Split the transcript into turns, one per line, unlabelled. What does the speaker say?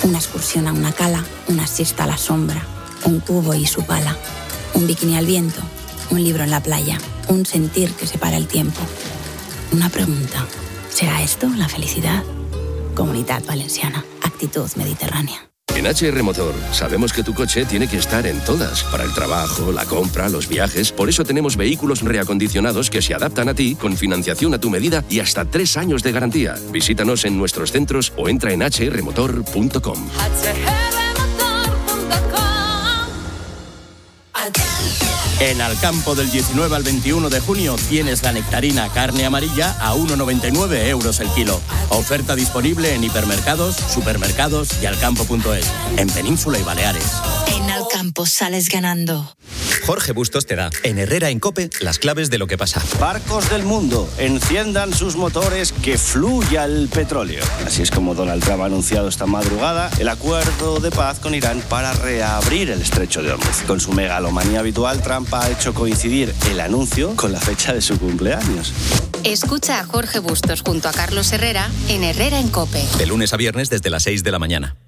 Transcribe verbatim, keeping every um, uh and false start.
Una excursión a una cala, una siesta a la sombra, un cubo y su pala, un bikini al viento, un libro en la playa, un sentir que separa el tiempo. Una pregunta, ¿será esto la felicidad? Comunidad Valenciana, actitud mediterránea.
En H R Motor sabemos que tu coche tiene que estar en todas, para el trabajo, la compra, los viajes. Por eso tenemos vehículos reacondicionados que se adaptan a ti, con financiación a tu medida y hasta tres años de garantía. Visítanos en nuestros centros o entra en h r motor punto com.
En Alcampo, del diecinueve al veintiuno de junio, tienes la nectarina carne amarilla a uno coma noventa y nueve euros el kilo. Oferta disponible en hipermercados, supermercados y alcampo punto es, en Península y Baleares.
En Alcampo sales ganando.
Jorge Bustos te da, en Herrera en COPE, las claves de lo que pasa.
Barcos del mundo, enciendan sus motores, que fluya el petróleo. Así es como Donald Trump ha anunciado esta madrugada el acuerdo de paz con Irán para reabrir el estrecho de Hormuz. Con su megalomanía habitual, Trump ha hecho coincidir el anuncio con la fecha de su cumpleaños.
Escucha a Jorge Bustos junto a Carlos Herrera en Herrera en COPE.
De lunes a viernes desde las seis de la mañana.